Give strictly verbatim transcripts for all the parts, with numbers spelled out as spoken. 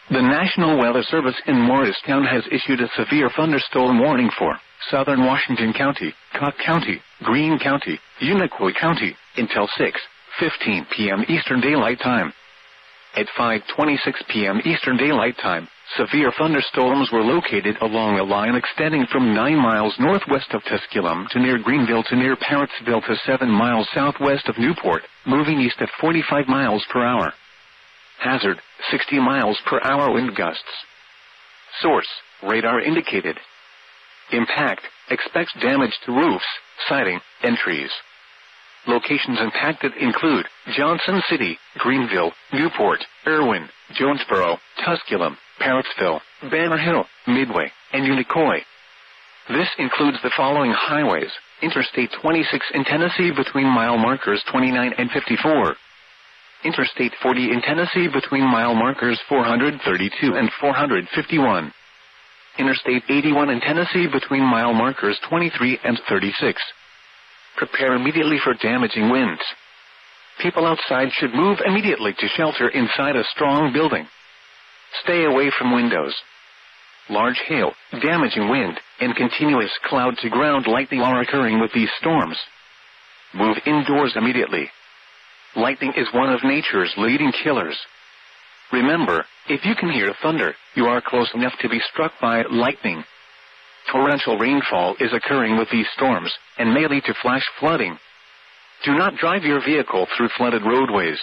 The National Weather Service in Morristown has issued a severe thunderstorm warning for southern Washington County, Cook County, Greene County, Unicoi County, until six fifteen p.m. Eastern Daylight Time. At five twenty-six p.m. Eastern Daylight Time, severe thunderstorms were located along a line extending from nine miles northwest of Tusculum to near Greenville to near Parrotsville to seven miles southwest of Newport, moving east at forty-five miles per hour. Hazard, sixty miles per hour wind gusts. Source, radar indicated. Impact, expects damage to roofs, siding, and trees. Locations impacted include Johnson City, Greenville, Newport, Irwin, Jonesboro, Tusculum, Parrotsville, Banner Hill, Midway, and Unicoi. This includes the following highways: Interstate twenty-six in Tennessee between mile markers twenty-nine and fifty-four. Interstate forty in Tennessee between mile markers four hundred thirty-two and four hundred fifty-one. Interstate eighty-one in Tennessee between mile markers twenty-three and thirty-six. Prepare immediately for damaging winds. People outside should move immediately to shelter inside a strong building. Stay away from windows. Large hail, damaging wind, and continuous cloud-to-ground lightning are occurring with these storms. Move indoors immediately. Lightning is one of nature's leading killers. Remember, if you can hear thunder, you are close enough to be struck by lightning. Torrential rainfall is occurring with these storms and may lead to flash flooding. Do not drive your vehicle through flooded roadways.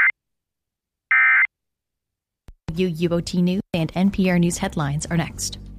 U O T News and N P R News headlines are next.